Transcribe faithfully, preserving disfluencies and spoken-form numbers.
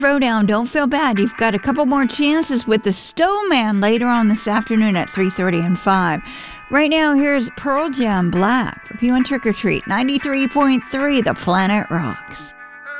Throwdown, don't feel bad. You've got a couple more chances with the Snowman later on this afternoon at three thirty and five. Right now, here's Pearl Jam Black for P one Trick or Treat, ninety-three point three, The Planet Rocks.